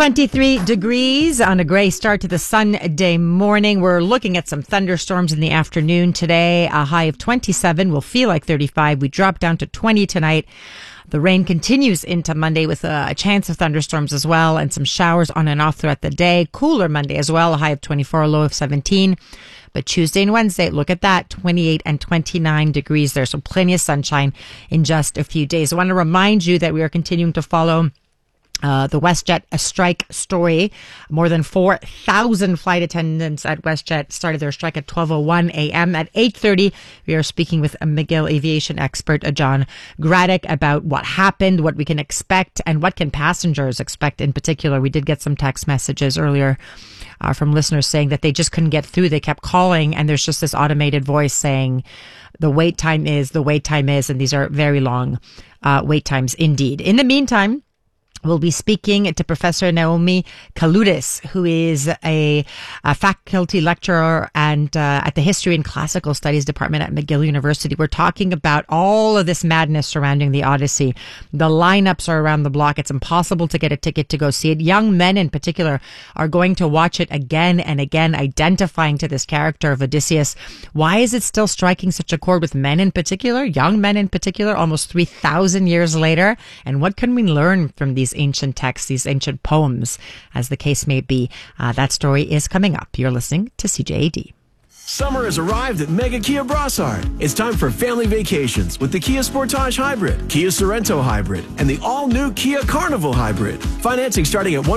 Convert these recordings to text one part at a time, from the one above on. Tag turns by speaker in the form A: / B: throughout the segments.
A: 23 degrees on a gray start to the Sunday morning. We're looking at some thunderstorms in the afternoon today. A high of 27 will feel like 35. We drop down to 20 tonight. The rain continues into Monday with a chance of thunderstorms as well and some showers on and off throughout the day. Cooler Monday as well, a high of 24, a low of 17. But Tuesday and Wednesday, look at that, 28 and 29 degrees there. So plenty of sunshine in just a few days. I want to remind you that we are continuing to follow the WestJet strike story. More than 4,000 flight attendants at WestJet started their strike at 12:01 a.m. At 8:30, we are speaking with a McGill aviation expert, John Graddick, about what happened, what we can expect, and what can passengers expect in particular. We did get some text messages earlier from listeners saying that they just couldn't get through. They kept calling, and there's just this automated voice saying the wait time is, and these are very long wait times indeed. In the meantime, we'll be speaking to Professor Naomi Kaludis, who is a faculty lecturer and at the History and Classical Studies Department at McGill University. We're talking about all of this madness surrounding the Odyssey. The lineups are around the block. It's impossible to get a ticket to go see it. Young men in particular are going to watch it again and again, identifying to this character of Odysseus. Why is it still striking such a chord with men in particular, young men in particular, almost 3,000 years later? And what can we learn from these ancient texts, these ancient poems, as the case may be? That story is coming up. You're listening to CJAD.
B: Summer has arrived at Mega Kia Brossard. It's time for family vacations with the Kia Sportage Hybrid, Kia Sorento Hybrid, and the all-new Kia Carnival Hybrid. Financing starting at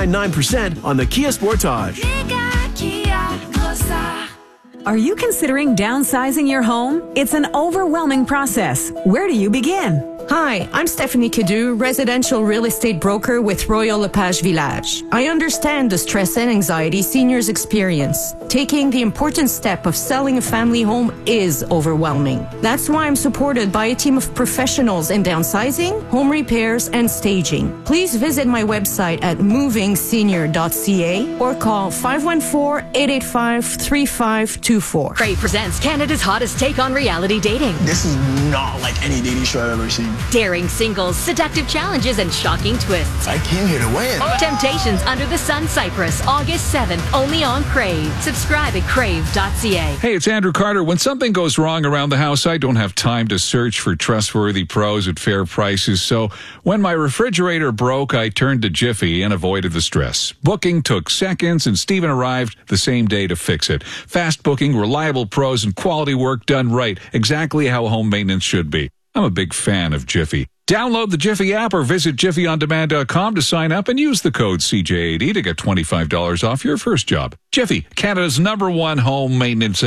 B: 1.99% on the Kia Sportage.
C: Mega Kia Brossard.
D: Are you considering downsizing your home? It's an overwhelming process. Where do you begin?
E: Hi, I'm Stephanie Cadu, residential real estate broker with Royal LePage Village. I understand the stress and anxiety seniors experience. Taking the important step of selling a family home is overwhelming. That's why I'm supported by a team of professionals in downsizing, home repairs, and staging. Please visit my website at movingsenior.ca or call 514-885-3524.
F: Crave presents Canada's hottest take on reality dating.
G: This is not like any dating show I've ever seen.
F: Daring singles, seductive challenges, and shocking twists.
G: I came here to win.
F: Temptations Under the Sun Cyprus, August 7th, only on Crave. Subscribe at crave.ca.
H: Hey, it's Andrew Carter. When something goes wrong around the house, I don't have time to search for trustworthy pros at fair prices. So when my refrigerator broke, I turned to Jiffy and avoided the stress. Booking took seconds, and Steven arrived the same day to fix it. Fast booking, reliable pros, and quality work done right. Exactly how home maintenance should be. I'm a big fan of Jiffy. Download the Jiffy app or visit jiffyondemand.com to sign up and use the code CJAD to get $25 off your first job. Jiffy, Canada's #1 home maintenance